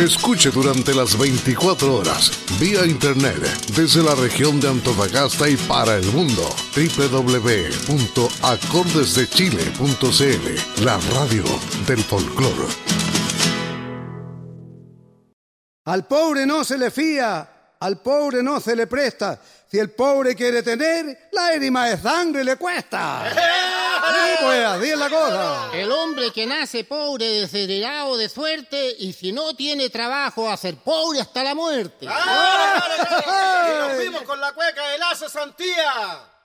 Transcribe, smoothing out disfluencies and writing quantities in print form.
Escuche durante las 24 horas, vía internet, desde la región de Antofagasta y para el mundo. www.acordesdechile.cl, la radio del folclore. Al pobre no se le fía, al pobre no se le presta. Si el pobre quiere tener, lágrima de sangre le cuesta. Sí, pues, así es la cosa. El hombre que nace pobre, desheredado de suerte, y si no tiene trabajo, a ser pobre hasta la muerte. ¡Claro! Y nos fuimos con la cueca de Lazo Santía.